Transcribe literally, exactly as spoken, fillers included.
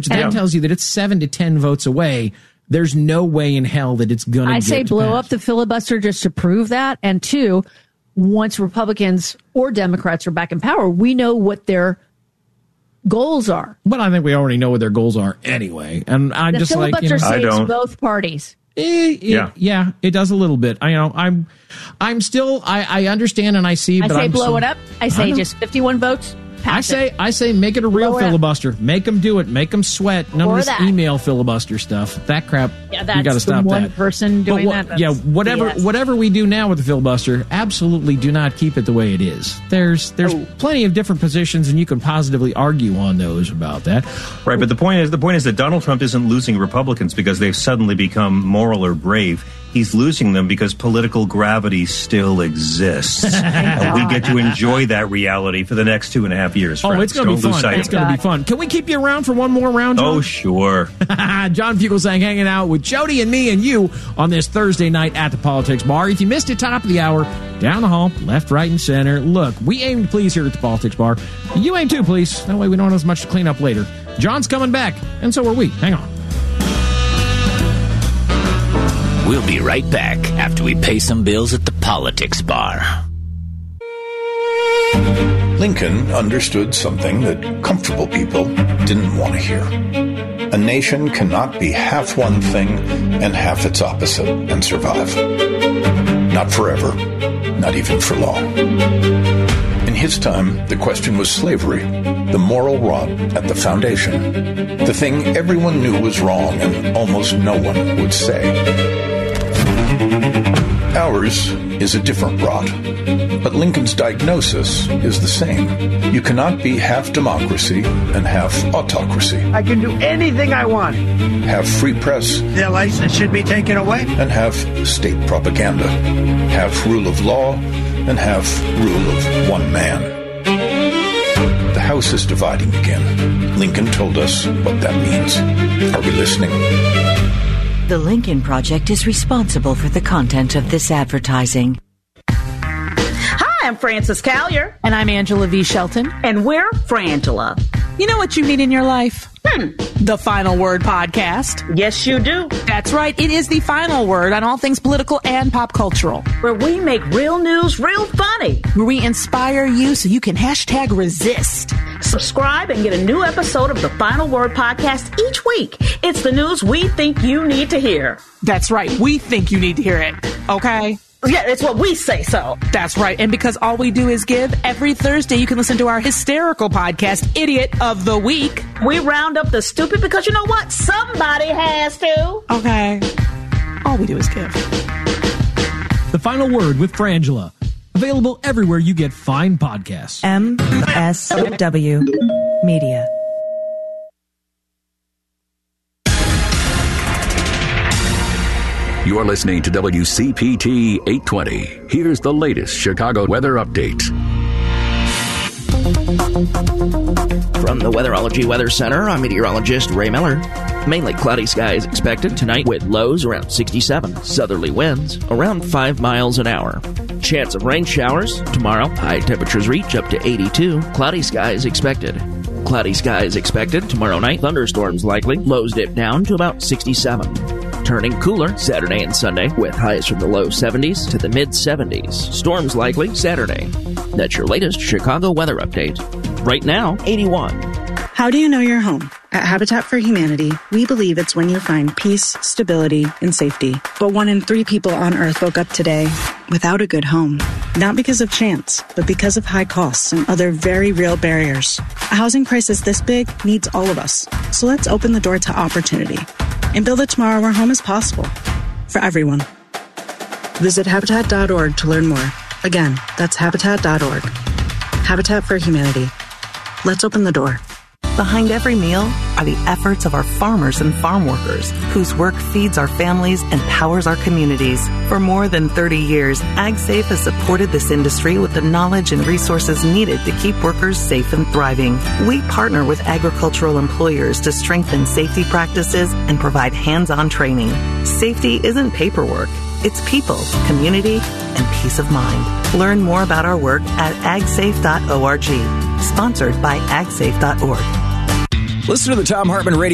that yeah. tells you that it's seven to ten votes away. There's no way in hell that it's going to I get say blow passed. up the filibuster just to prove that. And two, once Republicans or Democrats are back in power, we know what their goals are. But I think we already know what their goals are anyway. And I'm the just like, you know, filibuster I saves don't. both parties. It, it, yeah. yeah, it does a little bit. I you know I'm, I'm still I, I understand and I see. I but say I'm blow still, it up. I say I just fifty-one votes. I say I say make it a real Blow it up. filibuster. Make them do it. Make them sweat. None Or of this that. email filibuster stuff. That crap. Yeah, you that's got to the stop one that. person But doing wha- that. That's yeah, whatever B S. whatever we do now with the filibuster, absolutely do not keep it the way it is. There's there's Oh. plenty of different positions, and you can positively argue on those about that. Right, but the point is the point is that Donald Trump isn't losing Republicans because they've suddenly become moral or brave. He's losing them because political gravity still exists. And we get to enjoy that reality for the next two and a half years. Oh, friends. it's going to Don't be lose fun. sight It's of it. going to be fun. Can we keep you around for one more round, John? Oh, sure. John Fugelsang hanging out with Jody and me and you on this Thursday night at the Politics Bar. If you missed it, top of the hour, down the hall, left, right, and center. Look, we aim to please here at the Politics Bar. You aim too, please. That way we don't have as much to clean up later. John's coming back, and so are we. Hang on. We'll be right back after we pay some bills at the Politics Bar. Lincoln understood something that comfortable people didn't want to hear. A nation cannot be half one thing and half its opposite and survive. Not forever, not even for long. In his time, the question was slavery, the moral rot at the foundation, the thing everyone knew was wrong and almost no one would say. Ours is a different rot, but Lincoln's diagnosis is the same. You cannot be half democracy and half autocracy. I can do anything I want. Have free press Their license should be taken away. and have state propaganda. Have rule of law and have rule of one man. The House is dividing again. Lincoln told us what that means. Are we listening? The Lincoln Project is responsible for the content of this advertising. Hi, I'm Frances Callier. And I'm Angela V. Shelton. And we're Frangela. You know what you need in your life? Hmm. The Final Word Podcast. Yes, you do. That's right. It is the final word on all things political and pop cultural. Where we make real news real funny. Where we inspire you so you can hashtag resist. Subscribe and get a new episode of the Final Word Podcast each week. It's the news we think you need to hear. That's right. We think you need to hear it. Okay? Yeah, it's what we say so. That's right. And because all we do is give, every Thursday you can listen to our hysterical podcast, Idiot of the Week. We round up the stupid because you know what? Somebody has to. Okay. All we do is give. The Final Word with Frangela. Available everywhere you get fine podcasts. M S W Media. You're listening to W C P T eight twenty. Here's the latest Chicago weather update. From the Weatherology Weather Center, I'm meteorologist Ray Miller. Mainly cloudy skies expected tonight with lows around sixty-seven, southerly winds around five miles an hour. Chance of rain showers tomorrow. High temperatures reach up to eighty-two. Cloudy skies expected. Cloudy skies expected tomorrow night. Thunderstorms likely. Lows dip down to about sixty-seven. Turning cooler Saturday and Sunday with highs from the low seventies to the mid seventies. Storms likely Saturday. That's your latest Chicago weather update. Right now, eighty-one. How do you know your home? At Habitat for Humanity, we believe it's when you find peace, stability, and safety. But one in three people on Earth woke up today without a good home. Not because of chance, but because of high costs and other very real barriers. A housing crisis this big needs all of us. So let's open the door to opportunity and build a tomorrow where home is possible for everyone. Visit Habitat dot org to learn more. Again, that's Habitat dot org. Habitat for Humanity. Let's open the door. Behind every meal are the efforts of our farmers and farm workers, whose work feeds our families and powers our communities. For more than thirty years, AgSafe has supported this industry with the knowledge and resources needed to keep workers safe and thriving. We partner with agricultural employers to strengthen safety practices and provide hands-on training. Safety isn't paperwork. It's people, community, and peace of mind. Learn more about our work at ag safe dot org. Sponsored by ag safe dot org. Listen to the Thom Hartmann Radio